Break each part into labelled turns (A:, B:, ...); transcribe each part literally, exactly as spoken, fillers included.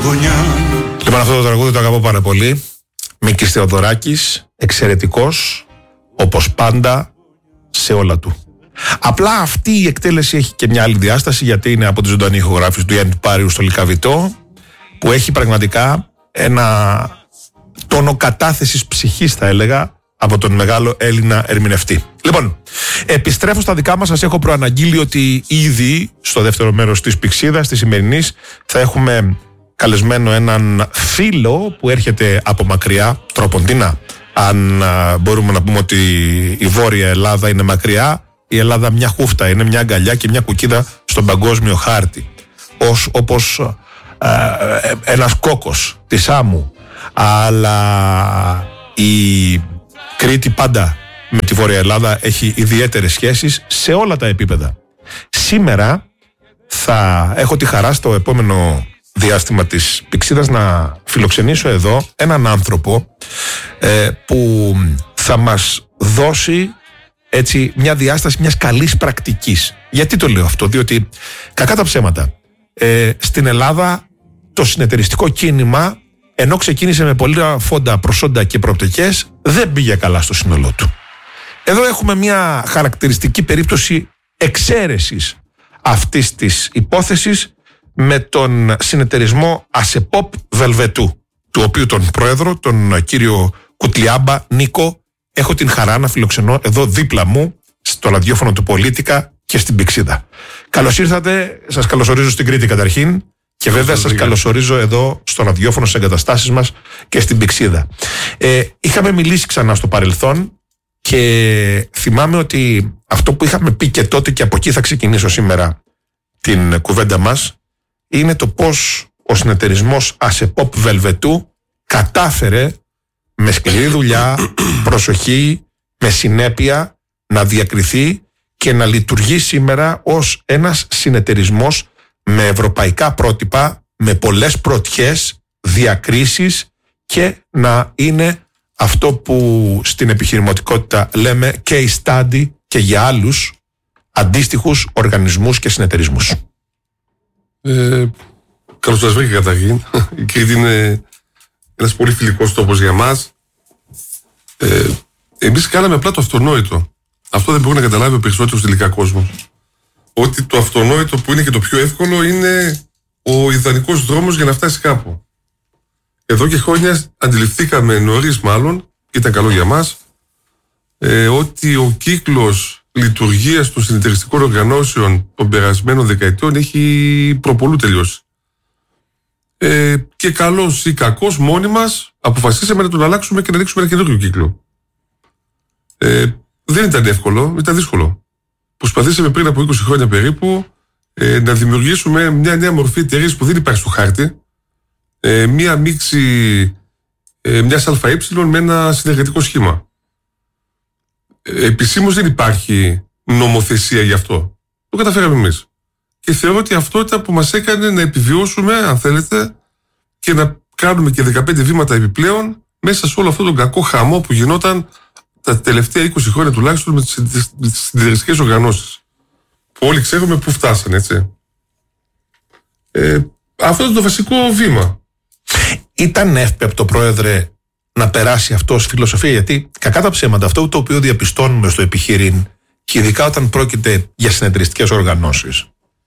A: γωνιά.
B: Λοιπόν, αυτό το τραγούδι το αγαπώ πάρα πολύ. Μίκης Θεοδωράκης, εξαιρετικός, όπως πάντα, σε όλα του. Απλά αυτή η εκτέλεση έχει και μια άλλη διάσταση, γιατί είναι από τη ζωντανή ηχογράφηση του Γιάννη Πάριου στο Λυκαβητό, που έχει πραγματικά ένα τόνο κατάθεσης ψυχής, θα έλεγα, από τον μεγάλο Έλληνα ερμηνευτή. Λοιπόν, επιστρέφω στα δικά μας. Σας έχω προαναγγείλει ότι ήδη στο δεύτερο μέρος της Πηξίδας, της σημερινής, θα έχουμε καλεσμένο έναν φίλο που έρχεται από μακριά, τροποντίνα. Αν α, μπορούμε να πούμε ότι η Βόρεια Ελλάδα είναι μακριά, η Ελλάδα μια χούφτα, είναι μια αγκαλιά και μια κουκίδα στον παγκόσμιο χάρτη. Ως, όπως α, ένας κόκκος της άμμου. Αλλά η Κρήτη πάντα με τη Βόρεια Ελλάδα έχει ιδιαίτερες σχέσεις σε όλα τα επίπεδα. Σήμερα θα έχω τη χαρά στο επόμενο διάστημα της Πηξίδας να φιλοξενήσω εδώ έναν άνθρωπο ε, που θα μας δώσει έτσι μια διάσταση μιας καλής πρακτικής. Γιατί το λέω αυτό? Διότι κακά τα ψέματα, ε, στην Ελλάδα το συνεταιριστικό κίνημα, ενώ ξεκίνησε με πολύ φόντα, προσόντα και προοπτικές, δεν πήγε καλά στο σύνολό του. Εδώ έχουμε μια χαρακτηριστική περίπτωση εξαίρεσης αυτής της υπόθεσης με τον συνεταιρισμό ΑΣΕΠΟΠ Βελβετού, του οποίου τον πρόεδρο, τον κύριο Κουτλιάμπα Νίκο, έχω την χαρά να φιλοξενώ εδώ δίπλα μου στο ραδιόφωνο του Πολίτικα και στην Πηξίδα. Καλώς ήρθατε, σας καλωσορίζω στην Κρήτη καταρχήν. Και βέβαια σας καλωσορίζω εδώ στο ραδιόφωνο, στις εγκαταστάσεις μας και στην Πηξίδα. Ε, είχαμε μιλήσει ξανά στο παρελθόν και θυμάμαι ότι αυτό που είχαμε πει και τότε, και από εκεί θα ξεκινήσω σήμερα την κουβέντα μας, είναι το πώς ο συνεταιρισμός ΑΣΕΠΟΠ Βελβετού κατάφερε με σκληρή δουλειά, προσοχή, με συνέπεια να διακριθεί και να λειτουργεί σήμερα ως ένας συνεταιρισμός με ευρωπαϊκά πρότυπα, με πολλές πρωτιές, διακρίσεις, και να είναι αυτό που στην επιχειρηματικότητα λέμε case study και για άλλους αντίστοιχους οργανισμούς και συνεταιρισμούς.
C: Ε, καλώς σας βρήκα καταρχήν. Η Κρήτη είναι ένας πολύ φιλικός τόπος για μας. Ε, εμείς κάναμε απλά το αυτονόητο. Αυτό δεν μπορεί να καταλάβει ο περισσότερος τελικά κόσμος. Ότι το αυτονόητο, που είναι και το πιο εύκολο, είναι ο ιδανικός δρόμος για να φτάσει κάπου. Εδώ και χρόνια αντιληφθήκαμε νωρίς, μάλλον, και ήταν καλό για μας, ε, ότι ο κύκλος λειτουργίας των συνεταιριστικών οργανώσεων των περασμένων δεκαετιών έχει προπολού τελειώσει. Ε, και καλός ή κακός, μόνοι μας αποφασίσαμε να τον αλλάξουμε και να ρίξουμε ένα καινούριο κύκλο. Ε, δεν ήταν εύκολο, ήταν δύσκολο. Προσπαθήσαμε πριν από είκοσι χρόνια περίπου ε, να δημιουργήσουμε μια νέα μορφή εταιρείας που δεν υπάρχει στο χάρτη. Ε, μια μίξη ε, μιας ΑΕ με ένα συνεργατικό σχήμα. Ε, επισήμως δεν υπάρχει νομοθεσία γι' αυτό. Το καταφέραμε εμείς. Και θεωρώ ότι αυτό ήταν που μας έκανε να επιβιώσουμε, αν θέλετε, και να κάνουμε και δεκαπέντε βήματα επιπλέον μέσα σε όλο αυτόν τον κακό χαμό που γινόταν τα τελευταία είκοσι χρόνια τουλάχιστον με τις συνεταιριστικές οργανώσεις. Που όλοι ξέρουμε πού φτάσανε, έτσι. Ε, αυτό είναι το βασικό βήμα.
B: Ήταν εύπεπτο, πρόεδρε, να περάσει αυτό ως φιλοσοφία? Γιατί κακά τα ψέματα, αυτό το οποίο διαπιστώνουμε στο επιχειρήν, και ειδικά όταν πρόκειται για συνεταιριστικές οργανώσεις,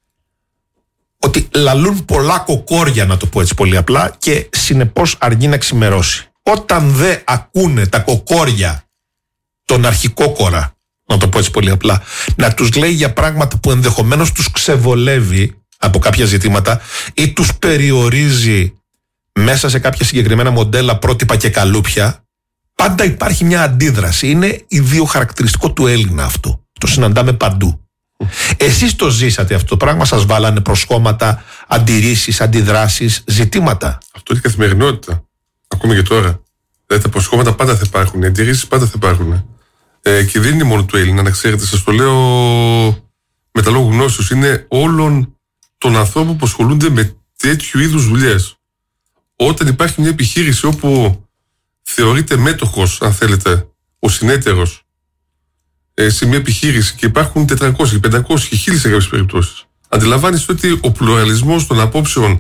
B: ότι λαλούν πολλά κοκόρια, να το πω έτσι πολύ απλά, και συνεπώς αργεί να ξημερώσει. Όταν δεν ακούνε τα κοκόρια τον αρχικόκορα, να το πω έτσι πολύ απλά, να τους λέει για πράγματα που ενδεχομένως τους ξεβολεύει από κάποια ζητήματα ή τους περιορίζει μέσα σε κάποια συγκεκριμένα μοντέλα, πρότυπα και καλούπια, πάντα υπάρχει μια αντίδραση. Είναι ιδιοχαρακτηριστικό του Έλληνα αυτό. Το συναντάμε παντού. Εσείς το ζήσατε αυτό το πράγμα? Σας βάλανε προσχώματα, αντιρρήσεις, αντιδράσεις, ζητήματα?
C: Αυτό είναι καθημερινότητα. Ακόμη και τώρα. Δηλαδή τα προσχώματα πάντα θα υπάρχουν, οι αντιρρήσεις πάντα θα υπάρχουν. Ε, και δεν είναι μόνο του Έλληνα, να ξέρετε, σας το λέω με τα λόγου γνώσεως. Είναι όλων των ανθρώπων που ασχολούνται με τέτοιου είδους δουλειές. Όταν υπάρχει μια επιχείρηση όπου θεωρείται μέτοχος, αν θέλετε, ο συνέτερος ε, σε μια επιχείρηση, και υπάρχουν τετρακόσιες, πεντακόσιες και χίλιες σε κάποιες περιπτώσεις, αντιλαμβάνεστε ότι ο πλουραλισμός των απόψεων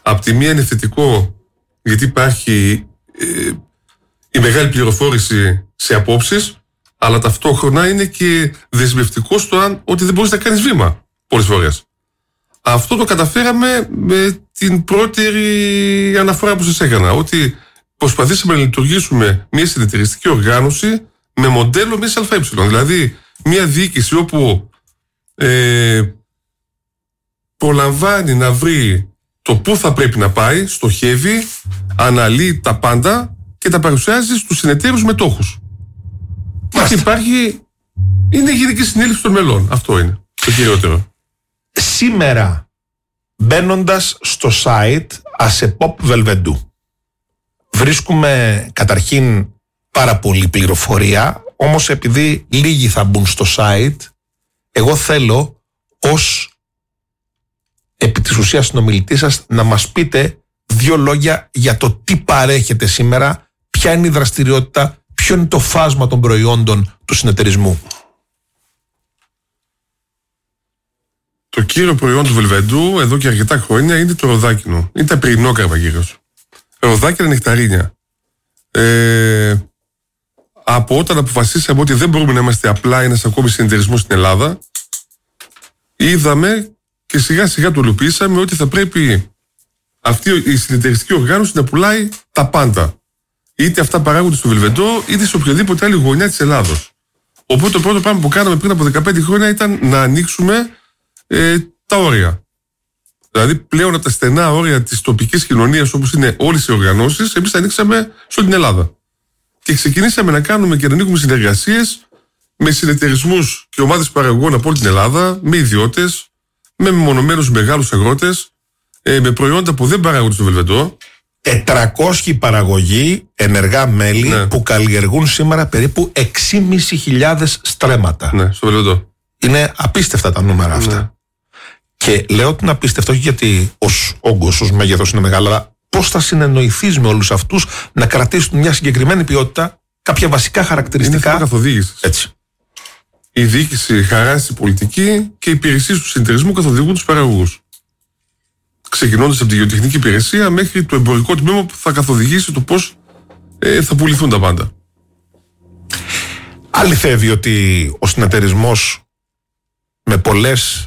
C: Απ' τη μία είναι θετικό, γιατί υπάρχει ε, η μεγάλη πληροφόρηση σε απόψεις, αλλά ταυτόχρονα είναι και δεσμευτικό στο αν ότι δεν μπορείς να κάνεις βήμα πολλές φορές. Αυτό το καταφέραμε με την πρώτερη αναφορά που σας έκανα, ότι προσπαθήσαμε να λειτουργήσουμε μια συνεταιριστική οργάνωση με μοντέλο μιας ΑΕ. Δηλαδή, μια διοίκηση όπου ε, προλαμβάνει να βρει το πού θα πρέπει να πάει, στοχεύει, αναλύει τα πάντα και τα παρουσιάζει στους συνεταίρους μετόχους. Και υπάρχει, είναι η γενική συνέλευση των μελών. Αυτό είναι το κυριότερο.
B: Σήμερα, μπαίνοντας στο site Ασεπόπ Βελβεντού, βρίσκουμε καταρχήν πάρα πολλή πληροφορία, όμως επειδή λίγοι θα μπουν στο site, εγώ θέλω ως επί της ουσίας συνομιλητή σας να μας πείτε δύο λόγια για το τι παρέχετε σήμερα, ποια είναι η δραστηριότητα, ποιο είναι το φάσμα των προϊόντων του συνεταιρισμού.
C: Το κύριο προϊόν του Βελβεντού εδώ και αρκετά χρόνια είναι το ροδάκινο. Είναι τα πυρηνόκαρπα γύρως. Ροδάκινα νεκταρίνια. Ε, από όταν αποφασίσαμε ότι δεν μπορούμε να είμαστε απλά ένας ακόμη συνεταιρισμός στην Ελλάδα, είδαμε και σιγά σιγά το υλοποιήσαμε ότι θα πρέπει αυτή η συνεταιριστική οργάνωση να πουλάει τα πάντα. Είτε αυτά παράγονται στο Βελβεντό, είτε σε οποιαδήποτε άλλη γωνιά της Ελλάδος. Οπότε το πρώτο πράγμα που κάναμε πριν από δεκαπέντε χρόνια ήταν να ανοίξουμε ε, τα όρια. Δηλαδή πλέον από τα στενά όρια της τοπικής κοινωνίας, όπως είναι όλες οι οργανώσεις, εμείς τα ανοίξαμε σε όλη την Ελλάδα. Και ξεκινήσαμε να κάνουμε και να ανοίγουμε συνεργασίες με συνεταιρισμούς και ομάδες παραγωγών από όλη την Ελλάδα, με ιδιώτες, με μεμονωμένους μεγάλους αγρότες, ε, με προϊόντα που δεν παράγονται στο Βελβεντό.
B: τετρακόσιοι παραγωγοί, ενεργά μέλη, ναι, που καλλιεργούν σήμερα περίπου έξι χιλιάδες πεντακόσια στρέμματα.
C: Ναι, στο Βελβεντό.
B: Είναι απίστευτα τα νούμερα αυτά. Ναι. Και λέω ότι είναι απίστευτο όχι γιατί ως όγκος, ως μέγεθος είναι μεγάλο, αλλά πώς θα συνεννοηθείς με όλους αυτούς να κρατήσουν μια συγκεκριμένη ποιότητα, κάποια βασικά χαρακτηριστικά.
C: Είναι καθοδήγησης.
B: Έτσι.
C: Η διοίκηση χαράζει την πολιτική και οι υπηρεσίες του συνεταιρισμού καθοδηγούν τους παραγωγούς. Ξεκινώντας από τη γεωτεχνική υπηρεσία μέχρι το εμπορικό τμήμα που θα καθοδηγήσει το πώς ε, θα πουληθούν τα πάντα.
B: Αληθεύει ότι ο συνεταιρισμός με πολλές,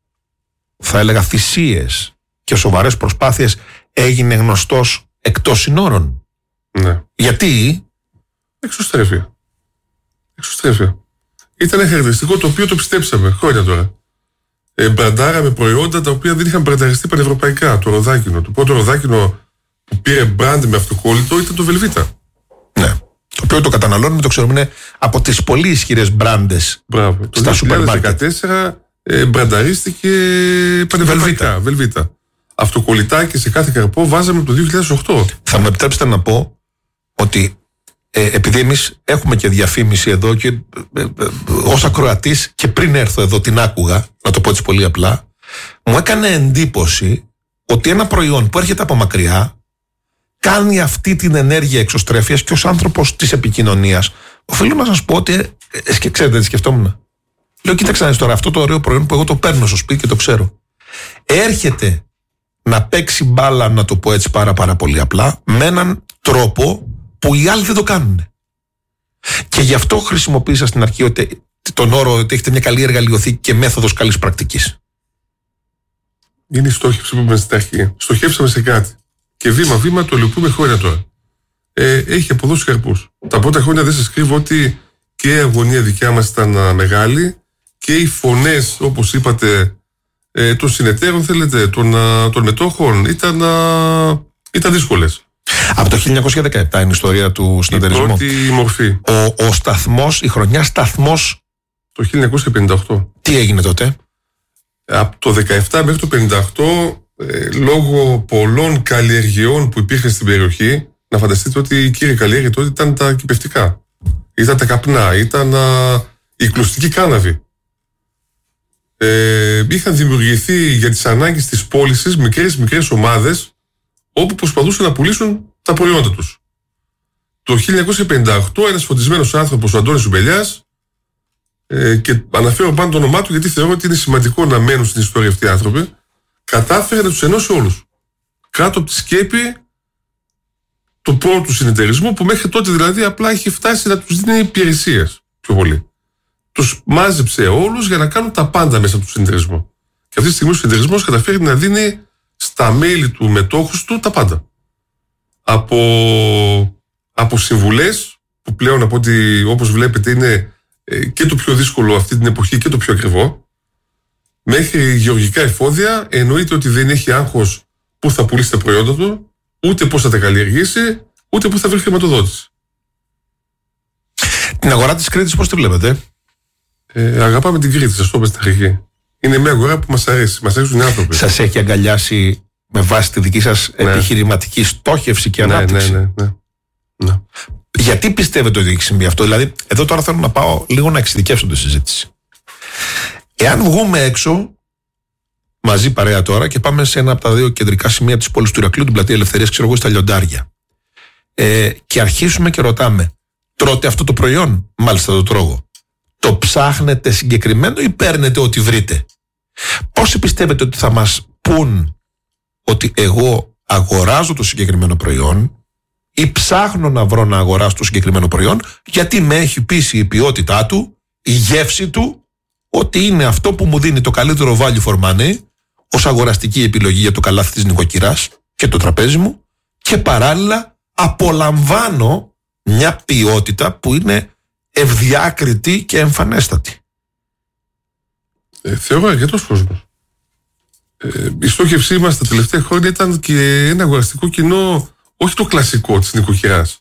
B: θα έλεγα, θυσίες και σοβαρές προσπάθειες έγινε γνωστός εκτός συνόρων.
C: Ναι.
B: Γιατί?
C: Εξωστρέφεια. Εξωστρέφεια. Ήταν ένα χαρακτηριστικό το οποίο το πιστέψαμε χρόνια τώρα. Ε, μπραντάραμε προϊόντα τα οποία δεν είχαν μπρανταριστεί πανευρωπαϊκά. Το ροδάκινο. Το πρώτο ροδάκινο που πήρε μπραντ με αυτοκόλλητο ήταν το Βελβίτα.
B: Ναι. Το οποίο το καταναλώνουμε, το ξέρουμε, είναι από τις πολύ ισχυρές μπράντες στα σούπερ μάρκετ. Το δύο χιλιάδες δεκατέσσερα ε, μπρανταρίστηκε πανευρωπαϊκά. Βελβίτα. Αυτοκολλητάκι σε κάθε καρπό βάζαμε το δύο χιλιάδες οκτώ. Θα μου επιτρέψετε να πω ότι ε, επειδή εμείς έχουμε και διαφήμιση εδώ και ε, ε, ε, ως ακροατής και πριν έρθω εδώ την άκουγα, να το πω έτσι πολύ απλά, μου έκανε εντύπωση ότι ένα προϊόν που έρχεται από μακριά κάνει αυτή την ενέργεια εξωστρέφειας και ως άνθρωπος της επικοινωνίας οφείλω να σας πω ότι ε, ε, ξέρετε τι σκεφτόμουν. Λέω κοίταξε να δεις τώρα αυτό το ωραίο προϊόν που εγώ το παίρνω στο σπίτι και το ξέρω. Έρχεται να παίξει μπάλα, να το πω έτσι πάρα πάρα πολύ απλά, με έναν τρόπο που οι άλλοι δεν το κάνουν. Και γι' αυτό χρησιμοποίησα στην αρχή ότι, τον όρο ότι έχετε μια καλή εργαλειοθήκη και μέθοδος καλής πρακτικής.
C: Είναι η στόχευση που είπαμε στην αρχή. Στοχεύσαμε σε κάτι. Και βήμα-βήμα το υλοποιούμε χρόνια τώρα. Ε, έχει αποδώσει καρπούς. Τα πρώτα χρόνια δεν σας κρύβω ότι και η αγωνία δικιά μας ήταν μεγάλη και οι φωνές, όπως είπατε, ε, των συνεταίρων, θέλετε, των, των μετόχων, ήταν, α, ήταν δύσκολες.
B: Από το χίλια εννιακόσια δεκαεπτά είναι η ιστορία του συνεταιρισμού.
C: Η πρώτη μορφή.
B: Ο, ο σταθμός, η χρονιά σταθμός.
C: Το χίλια εννιακόσια πενήντα οκτώ.
B: Τι έγινε τότε?
C: Από το δεκαεπτά μέχρι το πενήντα οκτώ, ε, λόγω πολλών καλλιεργειών που υπήρχαν στην περιοχή, να φανταστείτε ότι η κύρια καλλιέργεια τότε ήταν τα κυπευτικά. Ήταν τα καπνά, ήταν α, η κλωστική κάναβη. Ε, είχαν δημιουργηθεί για τις ανάγκες της πώλησης μικρές μικρές ομάδες όπου προσπαθούσαν να πουλήσουν τα προϊόντα τους. Το χίλια εννιακόσια πενήντα οκτώ ένας φωτισμένος άνθρωπος, ο Αντώνης Ζουμπελιάς, ε, και αναφέρω πάνω το όνομά του γιατί θεωρώ ότι είναι σημαντικό να μένουν στην ιστορία αυτοί οι άνθρωποι, κατάφερε να τους ενώσει όλους. κάτω από τη σκέπη του πρώτου συνεταιρισμού, που μέχρι τότε δηλαδή απλά έχει φτάσει να τους δίνει υπηρεσίες πιο πολύ. Τους μάζεψε όλους για να κάνουν τα πάντα μέσα από το συνεταιρισμό. Και αυτή τη στιγμή ο συνεταιρισμός καταφέρει να δίνει στα μέλη του μετόχους του τα πάντα. Από, από συμβουλές, που πλέον από ό,τι όπως βλέπετε είναι ε, και το πιο δύσκολο αυτή την εποχή και το πιο ακριβό, μέχρι γεωργικά εφόδια. Εννοείται ότι δεν έχει άγχος πού θα πουλήσει τα προϊόντα του, ούτε πώς θα τα καλλιεργήσει, ούτε πού θα βρει χρηματοδότηση.
B: Την αγορά της Κρήτης πώς τη βλέπετε?
C: Ε, αγαπάμε την Κρήτη, σας το είπα στην αρχή. Είναι μια αγορά που μας αρέσει, μας αρέσουν οι άνθρωποι.
B: Σας έχει αγκαλιάσει με βάση τη δική σας ναι. επιχειρηματική στόχευση και
C: ναι,
B: ανάπτυξη?
C: Ναι, ναι, ναι, ναι.
B: Γιατί πιστεύετε ότι έχει συμβεί αυτό? Δηλαδή, εδώ τώρα θέλω να πάω λίγο να εξειδικεύσω τη συζήτηση. Εάν βγούμε έξω μαζί παρέα τώρα και πάμε σε ένα από τα δύο κεντρικά σημεία της πόλης του Ηρακλείου, την Πλατεία Ελευθερίας, ξέρω εγώ, στα Λιοντάρια, ε, και αρχίσουμε και ρωτάμε, τρώτε αυτό το προϊόν? Μάλιστα, το τρώγω. Το ψάχνετε συγκεκριμένο ή παίρνετε ό,τι βρείτε? Πόσοι πιστεύετε ότι θα μας πούν ότι εγώ αγοράζω το συγκεκριμένο προϊόν ή ψάχνω να βρω να αγοράσω το συγκεκριμένο προϊόν γιατί με έχει πείσει η ποιότητά του, η γεύση του, ότι είναι αυτό που μου δίνει το καλύτερο value for money ως αγοραστική επιλογή για το καλάθι της νοικοκυράς και το τραπέζι μου, και παράλληλα απολαμβάνω μια ποιότητα που είναι ευδιάκριτη και εμφανέστατη?
C: Ε, θεωρώ αρκετός κόσμος. Ε, η στόχευσή μας τα τελευταία χρόνια ήταν και ένα αγοραστικό κοινό, όχι το κλασικό της νοικοκυράς.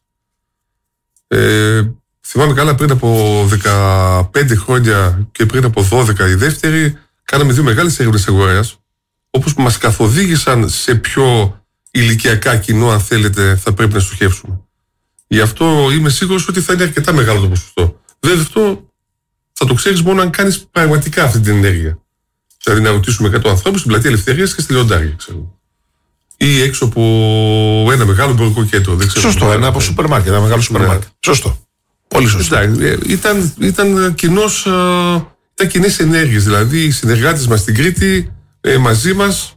C: Ε, θυμάμαι καλά, πριν από δεκαπέντε χρόνια και πριν από δώδεκα η δεύτερη, κάναμε δύο μεγάλες έρευνες αγοράς, όπως μας καθοδήγησαν σε πιο ηλικιακά κοινό, αν θέλετε, θα πρέπει να στοχεύσουμε. Γι' αυτό είμαι σίγουρος ότι θα είναι αρκετά μεγάλο το ποσοστό. Βέβαια, αυτό θα το ξέρεις μόνο αν κάνεις πραγματικά αυτή την ενέργεια. Δηλαδή να ρωτήσουμε εκατό ανθρώπους στην Πλατεία Ελευθερίας και στη Λιοντάρια, ξέρω. Ή έξω από ένα μεγάλο εμπορικό κέντρο. Δεν ξέρω.
B: Σωστό, ένα από σούπερ μάρκετ, ένα μεγάλο σούπερ μάρκετ. Σωστό. Πολύ σωστό.
C: Ήταν, ήταν, κοινός, ήταν κοινές ενέργειες. Δηλαδή οι συνεργάτες μας στην Κρήτη, ε, μαζί μας,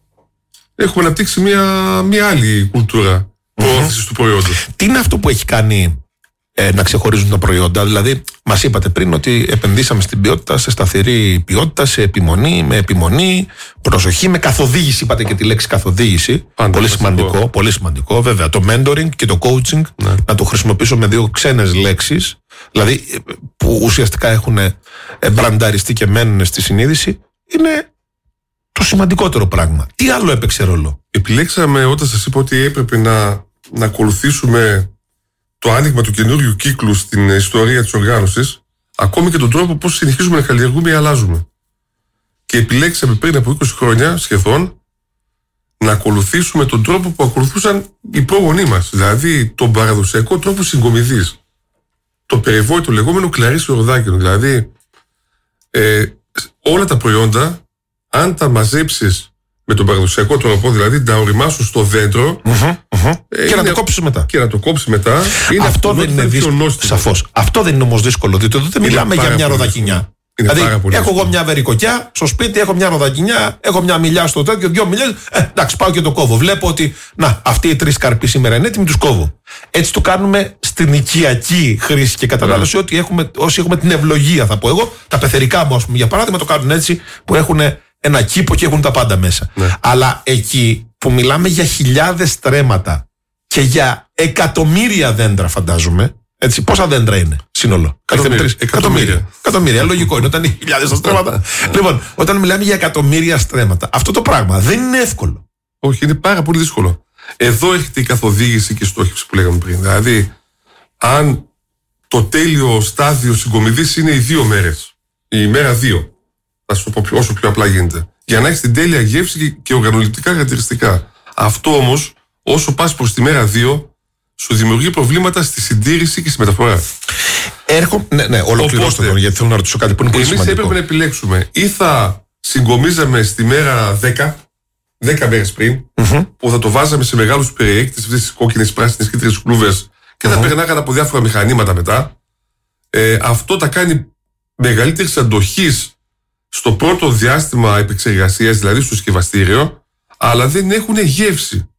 C: έχουμε αναπτύξει μια, μια άλλη κουλτούρα προώθησης mm-hmm. του προϊόντος.
B: Τι είναι αυτό που έχει κάνει ε, να ξεχωρίζουν τα προϊόντα? Δηλαδή, μας είπατε πριν ότι επενδύσαμε στην ποιότητα, σε σταθερή ποιότητα, σε επιμονή, με επιμονή, προσοχή, με καθοδήγηση. Είπατε και τη λέξη καθοδήγηση. Πάντα πολύ σημαντικό, πολύ σημαντικό. Βέβαια, το mentoring και το coaching, ναι. να το χρησιμοποιήσω με δύο ξένες λέξεις, δηλαδή που ουσιαστικά έχουν μπρανταριστεί και μένουν στη συνείδηση, είναι το σημαντικότερο πράγμα. Τι άλλο έπαιξε ρόλο?
C: Επιλέξαμε, όταν σας είπα ότι έπρεπε να, να ακολουθήσουμε το άνοιγμα του καινούριου κύκλου στην ιστορία της οργάνωσης, ακόμη και τον τρόπο πώς συνεχίζουμε να καλλιεργούμε ή αλλάζουμε. Και επιλέξαμε πριν από είκοσι χρόνια σχεδόν να ακολουθήσουμε τον τρόπο που ακολουθούσαν οι πρόγονοί μας, δηλαδή τον παραδοσιακό τρόπο συγκομιδής. Το περιβόητο λεγόμενο κλαρίσιο ροδάκινο. Δηλαδή, ε, όλα τα προϊόντα, αν τα μαζέψεις με τον παραδοσιακό τρόπο, δηλαδή να οριμάσουν στο δέντρο
B: mm-hmm, mm-hmm.
C: Ε,
B: και να το κόψεις μετά.
C: Και να το κόψεις μετά. Είναι
B: αυτό δεν είναι δύσκολο. Σαφώς. Αυτό δεν είναι όμως δύσκολο, διότι εδώ δεν μιλάμε για μια ροδακινιά. Δηλαδή, έχω εγώ μια βερικοκιά στο σπίτι, έχω μια ροδακινιά, έχω μια μιλιά στο τέτοιο, δύο μιλιές. Ε, εντάξει, πάω και το κόβω. Βλέπω ότι, να, αυτοί οι τρεις καρποί σήμερα είναι έτοιμοι, τους κόβω. Έτσι το κάνουμε στην οικιακή χρήση και κατανάλωση, ότι έχουμε, όσοι έχουμε την ευλογία, θα πω εγώ, τα πεθερικά μου, ας πούμε, για παράδειγμα, το κάνουν έτσι, που έχουν ένα κήπο και έχουν τα πάντα μέσα. Ναι. Αλλά εκεί που μιλάμε για χιλιάδες στρέμματα και για εκατομμύρια δέντρα, φαντάζομαι. Έτσι, πόσα δέντρα είναι σύνολο?
C: Εκατομμύρια.
B: Εκατομμύρια. Εκατομμύρια. Λογικό είναι όταν είναι χιλιάδες τα στρέμματα. Λοιπόν, όταν μιλάμε για εκατομμύρια στρέμματα, αυτό το πράγμα δεν είναι εύκολο.
C: Όχι, είναι πάρα πολύ δύσκολο. Εδώ έχετε η καθοδήγηση και η στόχευση που λέγαμε πριν. Δηλαδή, αν το τέλειο στάδιο συγκομιδής είναι οι δύο μέρες, η ημέρα δύο, θα σου το πω όσο πιο απλά γίνεται, για να έχεις την τέλεια γεύση και οργανοληπτικά χαρακτηριστικά. Αυτό όμως, όσο πας προς τη μέρα δύο, σου δημιουργεί προβλήματα στη συντήρηση και στη μεταφορά.
B: Έρχομαι. Ναι, ναι, ολοκληρώστε τον, γιατί θέλω να ρωτήσω κάτι που είναι πολύ σημαντικό.
C: Εμείς έπρεπε να επιλέξουμε ή θα συγκομίζαμε στη μέρα δέκα, δέκα μέρες πριν, mm-hmm. που θα το βάζαμε σε μεγάλους περιέκτες, αυτές τις κόκκινες, πράσινες και τρεις κλούβες, και mm-hmm. θα περνάγανε από διάφορα μηχανήματα μετά. Ε, αυτό τα κάνει μεγαλύτερη αντοχή στο πρώτο διάστημα επεξεργασίας, δηλαδή στο συσκευαστήριο, αλλά δεν έχουν γεύση.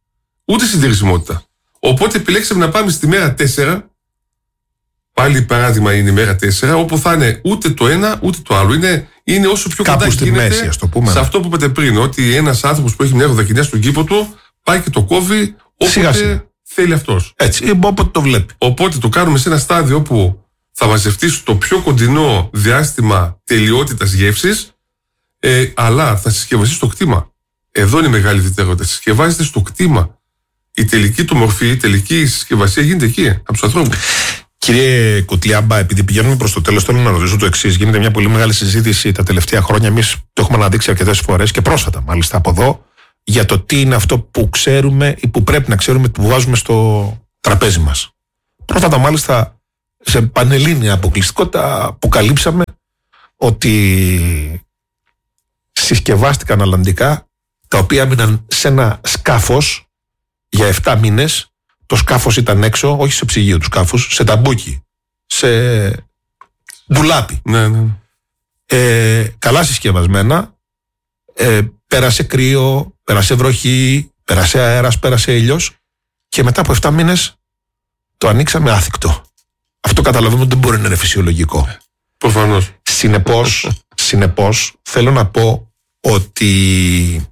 C: ούτε συντηρησιμότητα. Οπότε επιλέξαμε να πάμε στη μέρα τέσσερα. Πάλι παράδειγμα είναι η μέρα τέσσερα, όπου θα είναι ούτε το ένα ούτε το άλλο. Είναι, είναι όσο πιο
B: κάπου
C: κοντά
B: στη
C: γίνεται
B: μέση, ας το πούμε.
C: Σε αυτό που είπατε πριν, ότι ένας άνθρωπος που έχει μια ροδακινιά στον κήπο του πάει και το κόβει όποτε σιγά σιγά θέλει αυτός.
B: Έτσι, όποτε το βλέπει.
C: Οπότε το κάνουμε σε ένα στάδιο που θα μαζευτεί στο πιο κοντινό διάστημα τελειότητας γεύσης, ε, αλλά θα συσκευαστεί στο κτήμα. Εδώ είναι η μεγάλη ιδιαιτερότητα. Συσκευάζεται στο κτήμα. Η τελική του μορφή, η τελική συσκευασία γίνεται εκεί, από τους ανθρώπους.
B: Κύριε Κουτλιάμπα, επειδή πηγαίνουμε προς το τέλος, θέλω να ρωτήσω το εξής. Γίνεται μια πολύ μεγάλη συζήτηση τα τελευταία χρόνια. Εμείς το έχουμε αναδείξει αρκετές φορές και πρόσφατα, μάλιστα από εδώ, για το τι είναι αυτό που ξέρουμε ή που πρέπει να ξέρουμε, που βάζουμε στο τραπέζι μας. Πρόσφατα, μάλιστα, σε πανελλήνια αποκλειστικότητα, αποκαλύψαμε ότι συσκευάστηκαν αλλαντικά τα οποία έμειναν σε ένα σκάφος για επτά μήνες. Το σκάφος ήταν έξω, όχι σε ψυγείο του σκάφους, σε ταμπούκι, σε ντουλάπι.
C: Ναι, ναι.
B: Ε, καλά συσκευασμένα, ε, πέρασε κρύο, πέρασε βροχή, πέρασε αέρας, πέρασε ήλιος και μετά από επτά μήνες το ανοίξαμε άθικτο. Αυτό καταλαβαίνουμε ότι δεν μπορεί να είναι φυσιολογικό.
C: Προφανώς.
B: Συνεπώς, συνεπώς, θέλω να πω ότι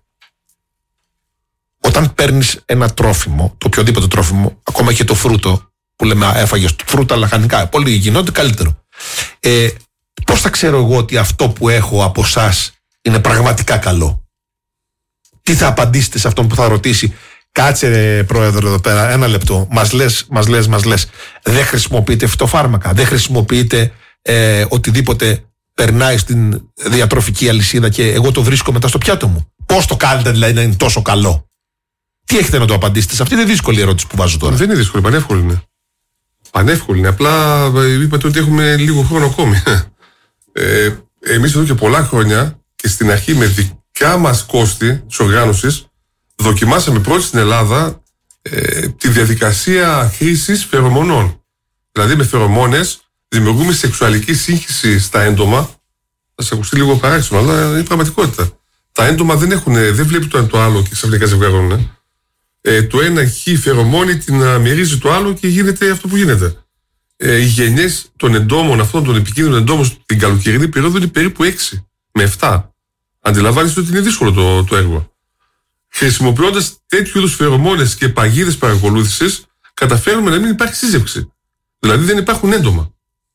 B: όταν παίρνεις ένα τρόφιμο, το οποιοδήποτε τρόφιμο, ακόμα και το φρούτο, που λέμε έφαγες φρούτα λαχανικά, πολύ γινόταν καλύτερο. Ε, πώς θα ξέρω εγώ ότι αυτό που έχω από εσάς είναι πραγματικά καλό? Τι θα απαντήσετε σε αυτόν που θα ρωτήσει, κάτσε ρε πρόεδρο εδώ πέρα, ένα λεπτό, μας λες, μας λες, μας λες, δεν χρησιμοποιείτε φυτοφάρμακα, δεν χρησιμοποιείτε ε, οτιδήποτε περνάει στην διατροφική αλυσίδα και εγώ το βρίσκω μετά στο πιάτο μου. Πώς το κάνετε δηλαδή να είναι τόσο καλό? Τι έχετε να το απαντήσετε σε αυτή τη δύσκολη ερώτηση που βάζω τώρα?
C: Δεν είναι δύσκολη, πανεύκολη είναι. Πανεύκολη είναι. Απλά είπατε ότι έχουμε λίγο χρόνο ακόμη. Ε, εμείς εδώ και πολλά χρόνια και στην αρχή με δικά μας κόστη της οργάνωσης δοκιμάσαμε πρώτη στην Ελλάδα ε, τη διαδικασία χρήσης φερομονών. Δηλαδή με φερομόνες δημιουργούμε σεξουαλική σύγχυση στα έντομα. Θα σας ακουστεί λίγο παράξενο, αλλά είναι πραγματικότητα. Τα έντομα δεν, έχουν, δεν βλέπει το ένα το άλλο και ξαφνικά ζευγάρωνε. Ε, το ένα χ φερομόνη την μυρίζει το άλλο και γίνεται αυτό που γίνεται. Ε, οι γενιές των εντόμων, αυτών των επικίνδυνων εντόμων την καλοκαιρινή περίοδο είναι περίπου έξι με επτά. Αντιλαμβάνεστε ότι είναι δύσκολο το, το έργο. Χρησιμοποιώντας τέτοιου είδους φερομόνες και παγίδες παρακολούθησης, καταφέρουμε να μην υπάρχει σύζευξη. Δηλαδή δεν υπάρχουν έντομα.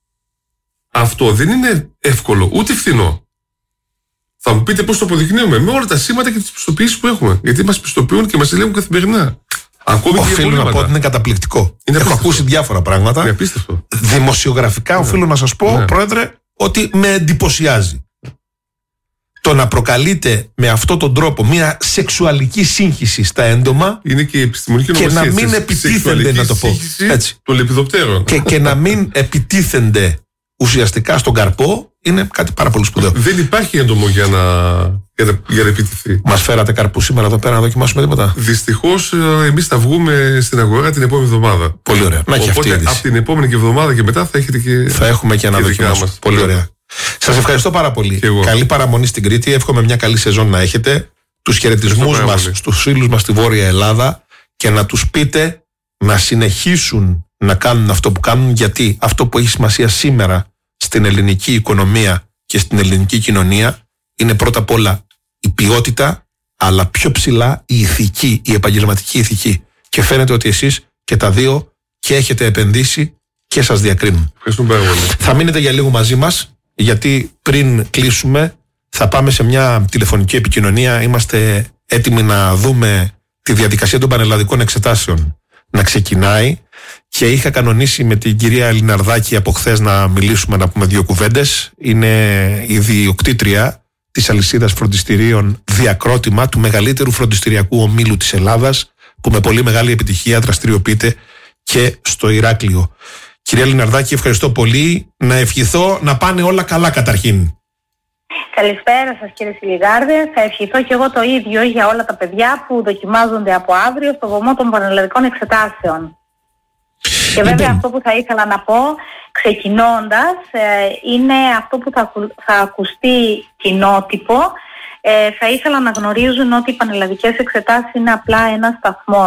C: Αυτό δεν είναι εύκολο, ούτε φθηνό. Θα μου πείτε πώς το αποδεικνύουμε? Με όλα τα σήματα και τις πιστοποιήσεις που έχουμε. Γιατί μας πιστοποιούν και μας ελέγχουν καθημερινά. Ακόμη
B: οφείλω να πω ότι είναι καταπληκτικό.
C: Είναι
B: Έχω
C: απίστευτο.
B: ακούσει διάφορα πράγματα.
C: Είναι απίστευτο.
B: Δημοσιογραφικά, ναι. Οφείλω να σας πω, ναι. Πρόεδρε, ότι με εντυπωσιάζει. Το να προκαλείται με αυτόν τον τρόπο μια σεξουαλική σύγχυση στα έντομα.
C: Είναι και η επιστημονική
B: και
C: νομοσία.
B: να μην επιτίθενται, να το πω έτσι.
C: Των λεπιδοπτέρων.
B: Και, και να μην επιτίθενται ουσιαστικά στον καρπό. Είναι κάτι πάρα πολύ σπουδαίο.
C: Δεν υπάρχει έντομο για να, για να, για να επιτεθεί.
B: Μας φέρατε καρπού σήμερα εδώ πέρα να δοκιμάσουμε τίποτα?
C: Δυστυχώς εμείς θα βγούμε στην αγορά την επόμενη εβδομάδα.
B: Πολύ ωραία. Να έχει
C: Οπότε από την επόμενη και εβδομάδα και μετά θα έχετε και.
B: Θα έχουμε και ένα δοκιμάσουμε. Πολύ ωραία. Σας ευχαριστώ πάρα πολύ. Καλή παραμονή στην Κρήτη. Εύχομαι μια καλή σεζόν να έχετε. Τους χαιρετισμούς μας στους φίλους μας στη Βόρεια Ελλάδα και να τους πείτε να συνεχίσουν να κάνουν αυτό που κάνουν, γιατί αυτό που έχει σημασία σήμερα στην ελληνική οικονομία και στην ελληνική κοινωνία είναι πρώτα απ' όλα η ποιότητα, αλλά πιο ψηλά η ηθική, η επαγγελματική ηθική. Και φαίνεται ότι εσείς και τα δύο και έχετε επενδύσει και σας διακρίνουν. Θα μείνετε για λίγο μαζί μας, γιατί πριν κλείσουμε θα πάμε σε μια τηλεφωνική επικοινωνία. Είμαστε έτοιμοι να δούμε τη διαδικασία των πανελλαδικών εξετάσεων να ξεκινάει και είχα κανονίσει με την κυρία Λιναρδάκη από χθες να μιλήσουμε, να πούμε δύο κουβέντες. Είναι η ιδιοκτήτρια της αλυσίδας φροντιστηρίων Διακρότημα, του μεγαλύτερου φροντιστηριακού ομίλου της Ελλάδας, που με πολύ μεγάλη επιτυχία δραστηριοποιείται και στο Ηράκλειο. Κυρία Λιναρδάκη, ευχαριστώ πολύ. Να ευχηθώ να πάνε όλα καλά καταρχήν.
A: Καλησπέρα σας κύριε Σιλιγάρδη. Θα ευχηθώ και εγώ το ίδιο για όλα τα παιδιά που δοκιμάζονται από αύριο στο βωμό των πανελλαδικών εξετάσεων. Και βέβαια λοιπόν, αυτό που θα ήθελα να πω ξεκινώντας ε, είναι αυτό που θα, θα ακουστεί κοινότυπο. Ε, θα ήθελα να γνωρίζουν ότι οι πανελλαδικές εξετάσεις είναι απλά ένας σταθμός.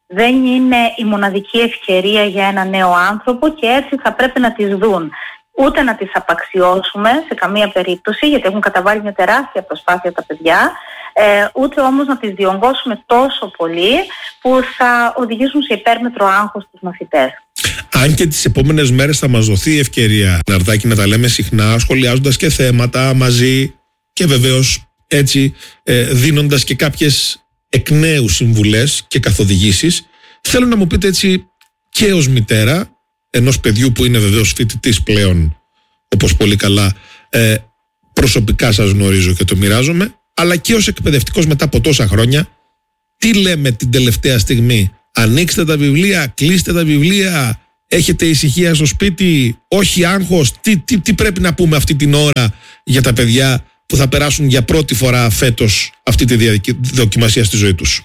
A: δεν είναι η μοναδική ευκαιρία για ένα νέο άνθρωπο και έτσι θα πρέπει να τις δουν. Ούτε να τις απαξιώσουμε σε καμία περίπτωση, γιατί έχουν καταβάλει μια τεράστια προσπάθεια τα παιδιά, ε, ούτε όμως να τις διονγκώσουμε τόσο πολύ που θα οδηγήσουν σε υπέρμετρο άγχος στους μαθητές.
B: Αν και τις επόμενες μέρες θα μας δοθεί η ευκαιρία, Ναρδάκη, να τα λέμε συχνά, σχολιάζοντας και θέματα μαζί και βεβαίως έτσι ε, δίνοντας και κάποιες εκ νέου συμβουλές και καθοδηγήσεις, θέλω να μου πείτε έτσι και ως μητέρα ενός παιδιού που είναι βεβαίως φοιτητής πλέον, όπως πολύ καλά ε, προσωπικά σας γνωρίζω και το μοιράζομαι, αλλά και ως εκπαιδευτικός μετά από τόσα χρόνια, τι λέμε την τελευταία στιγμή? Ανοίξτε τα βιβλία, κλείστε τα βιβλία, έχετε ησυχία στο σπίτι, όχι άγχος? Τι, τι, τι πρέπει να πούμε αυτή την ώρα για τα παιδιά που θα περάσουν για πρώτη φορά φέτος αυτή τη δοκιμασία στη ζωή τους?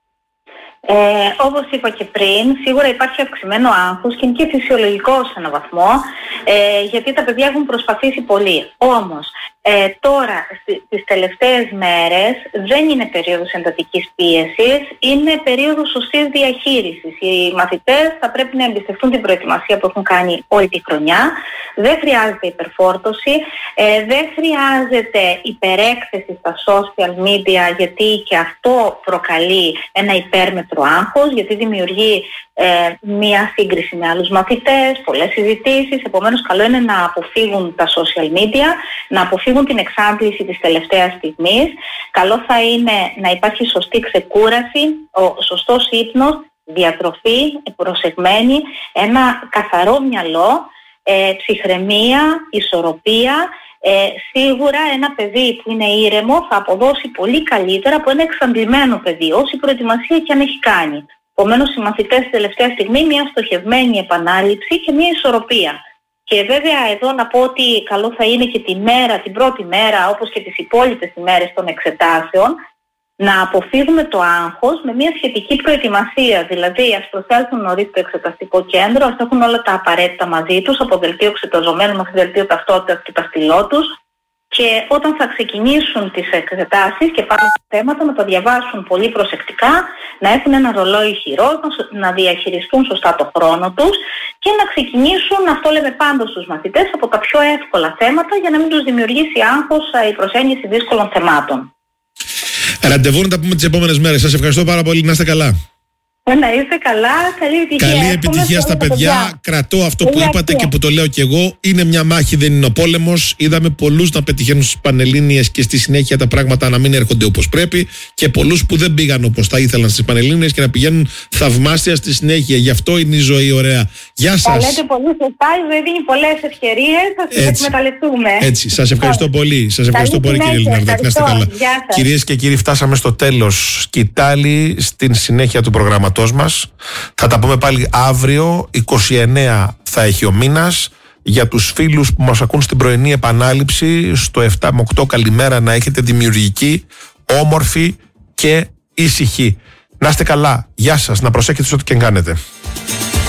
A: Ε, όπως είπα και πριν, σίγουρα υπάρχει αυξημένο άγχος και είναι και φυσιολογικό σε έναν βαθμό, ε, γιατί τα παιδιά έχουν προσπαθήσει πολύ. Όμως, ε, τώρα, στις τελευταίες μέρες, δεν είναι περίοδος εντατικής πίεσης, είναι περίοδος σωστής διαχείρισης. Οι μαθητές θα πρέπει να εμπιστευτούν την προετοιμασία που έχουν κάνει όλη τη χρονιά. Δεν χρειάζεται υπερφόρτωση, ε, δεν χρειάζεται υπερέκθεση στα social media, γιατί και αυτό προκαλεί ένα υπέρμετρο άγχος, γιατί δημιουργεί ε, μία σύγκριση με άλλους μαθητές, πολλές συζητήσεις. Επομένως, καλό είναι να αποφύγουν τα social media, να αποφύγουν την εξάντληση της τελευταίας στιγμής. Καλό θα είναι να υπάρχει σωστή ξεκούραση, ο σωστός ύπνος, διατροφή, προσεγμένη, ένα καθαρό μυαλό, ε, ψυχραιμία, ισορροπία. Ε, σίγουρα ένα παιδί που είναι ήρεμο θα αποδώσει πολύ καλύτερα από ένα εξαντλημένο παιδί, όση προετοιμασία και αν έχει κάνει. Επομένως, οι μαθητές στη τελευταία στιγμή μια στοχευμένη επανάληψη και μια ισορροπία. Και βέβαια εδώ να πω ότι καλό θα είναι και τη μέρα, την πρώτη μέρα, όπως και τις υπόλοιπες ημέρες των εξετάσεων, να αποφύγουμε το άγχος με μια σχετική προετοιμασία. Δηλαδή, ας προσέλθουν νωρίς στο εξεταστικό κέντρο, ας έχουν όλα τα απαραίτητα μαζί τους, από δελτίο εξεταζομένου μέχρι δελτίο ταυτότητας και τα στυλό τους. Και όταν θα ξεκινήσουν τις εξετάσεις και πάνω στα θέματα, να τα διαβάσουν πολύ προσεκτικά, να έχουν ένα ρολόι χειρός, να διαχειριστούν σωστά το χρόνο τους και να ξεκινήσουν, αυτό λέμε πάντα στους μαθητές, από τα πιο εύκολα θέματα για να μην τους δημιουργήσει άγχος η προσέγγιση δύσκολων θεμάτων.
B: Ραντεβού να τα πούμε τις επόμενες μέρες. Σας ευχαριστώ πάρα πολύ. Να είστε καλά.
A: Να είστε καλά, καλή επιτυχία.
B: Καλή επιτυχία στα παιδιά. παιδιά. Κρατώ αυτό που είπατε και. και που το λέω και εγώ. Είναι μια μάχη, δεν είναι ο πόλεμος. Είδαμε πολλούς να πετυχαίνουν στις Πανελλήνιες και στη συνέχεια τα πράγματα να μην έρχονται όπως πρέπει. Και πολλούς που δεν πήγαν όπως θα ήθελαν στις Πανελλήνιες και να πηγαίνουν θαυμάσια στη συνέχεια. Γι' αυτό είναι η ζωή ωραία. Γεια σας.
A: Τα λέτε πολύ σωστά. Η ζωή δίνει πολλές ευκαιρίες. Θα τις εκμεταλλευτούμε.
B: Έτσι. Σας ευχαριστώ πολύ. Σας ευχαριστώ πολύ, κύριε Λιναρδάκη. Να είστε καλά. Κυρίες και κύριοι, φτάσαμε στο τέλος. Σκητάλη στην συνέχεια του προγράμματος μας. Θα τα πούμε πάλι αύριο. είκοσι εννέα θα έχει ο μήνας. Για τους φίλους που μας ακούν στην πρωινή επανάληψη, στο επτά με οκτώ, καλημέρα, να έχετε δημιουργική, όμορφη και ήσυχη. Να είστε καλά. Γεια σας. Να προσέχετε σε ό,τι και κάνετε.